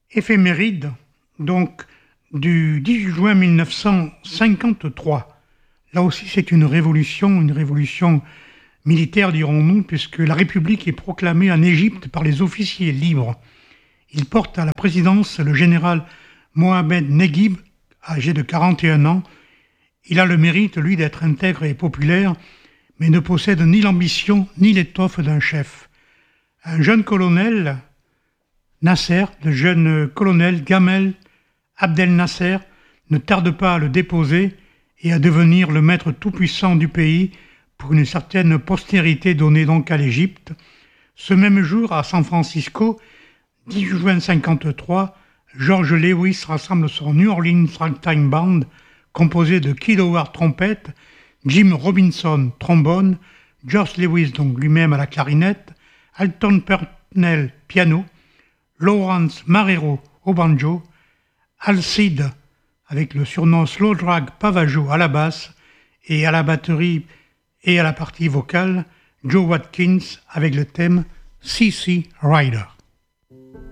Éphéméride, donc, du 18 juin 1953. Là aussi, c'est une révolution militaire, dirons-nous, puisque la République est proclamée en Égypte par les officiers libres. Il porte à la présidence le général Mohamed Neguib, âgé de 41 ans. Il a le mérite, lui, d'être intègre et populaire, mais ne possède ni l'ambition ni l'étoffe d'un chef. Un jeune colonel, Nasser, le jeune colonel Gamel Abdel Nasser, ne tarde pas à le déposer et à devenir le maître tout-puissant du pays pour une certaine postérité donnée donc à l'Égypte. Ce même jour, à San Francisco, 18 juin 1953, George Lewis rassemble son New Orleans Ragtime Band, composé de Kid Howard trompette, Jim Robinson trombone, George Lewis donc lui-même à la clarinette, Alton Purnell piano, Lawrence Marrero au banjo, Al Cid avec le surnom Slow Drag Pavageau à la basse et à la batterie et à la partie vocale, Joe Watkins avec le thème CC Rider.